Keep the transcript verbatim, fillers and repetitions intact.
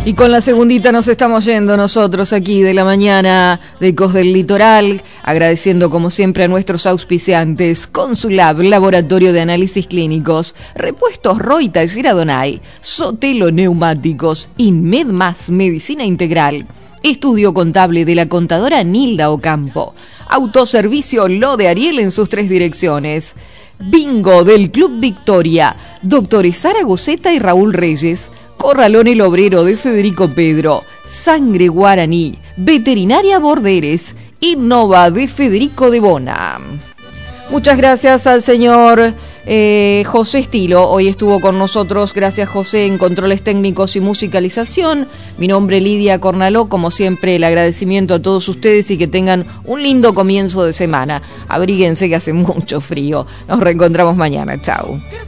Y con la segundita nos estamos yendo nosotros aquí de la mañana de Ecos del Litoral, agradeciendo como siempre a nuestros auspiciantes, Consulab, Laboratorio de Análisis Clínicos, Repuestos Roy Taller Adonai, Sotelo Neumáticos, Inmed Más Medicina Integral, Estudio Contable de la contadora Nilda Ocampo, Autoservicio Lo de Ariel en sus tres direcciones, Bingo del Club Victoria, Doctores Sara Goceta y Raúl Reyes, Corralón El Obrero de Federico Pedro, Sangre Guaraní, Veterinaria Borderes, Innova de Federico de Bona. Muchas gracias al señor eh, José Estilo, hoy estuvo con nosotros, gracias José en controles técnicos y musicalización. Mi nombre es Lidia Cornaló, como siempre el agradecimiento a todos ustedes y que tengan un lindo comienzo de semana. Abríguense que hace mucho frío, nos reencontramos mañana, chao.